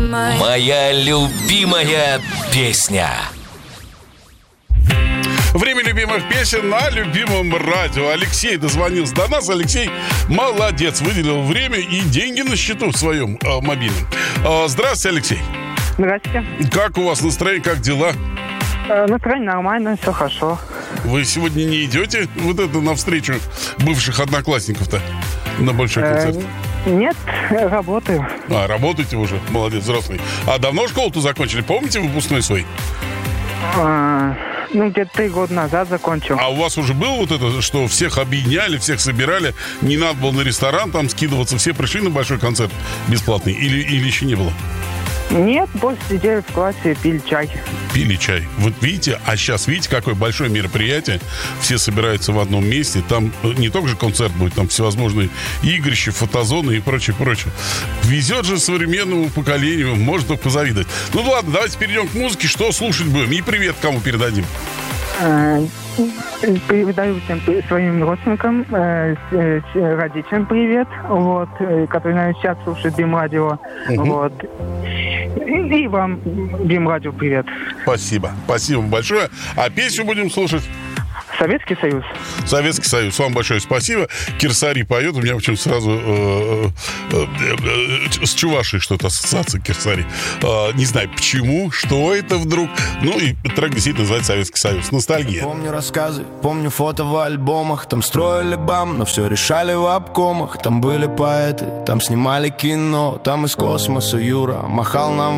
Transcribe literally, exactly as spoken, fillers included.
Моя любимая песня. Время любимых песен на любимом радио. Алексей дозвонился до нас. Алексей молодец, выделил время и деньги на счету в своем э, мобильном. Э, здравствуйте, Алексей. Здравствуйте. Как у вас настроение, как дела? Э, настроение нормально, все хорошо. Вы сегодня не идете вот это навстречу бывших одноклассников-то на большой концерт? Э, нет, работаю. А, работаете уже? Молодец, взрослый. А давно школу-то закончили? Помните выпускной свой? Э, ну, где-то три года назад закончил. А у вас уже было вот это, что всех объединяли, всех собирали, не надо было на ресторан там скидываться, все пришли на большой концерт бесплатный? Или, или еще не было? Нет, больше сидели в классе, пили чай. Пили чай. Вот видите, а сейчас видите, какое большое мероприятие. Все собираются в одном месте. Там не только же концерт будет, там всевозможные игрища, фотозоны и прочее, прочее. Везет же современному поколению, можно только позавидовать. Ну ладно, давайте перейдем к музыке. Что слушать будем? И привет кому передадим? Передаю всем своим родственникам, э, э, родителям привет, вот, э, которые, наверное, сейчас слушают Бим-радио, угу. Вот. И, и вам, Бим-радио, привет. Спасибо, спасибо большое. А песню будем слушать? Советский Союз. Советский Союз. Вам большое спасибо. Кирсари поет. У меня почему-то сразу э, э, э, с Чувашией что-то ассоциация Кирсари. Э, не знаю, почему, что это вдруг. Ну, и трек действительно называется «Советский Союз». Ностальгия. Помню рассказы, помню фото в альбомах. Там строили бам, но все решали в обкомах. Там были поэты, там снимали кино. Там из космоса Юра махал нам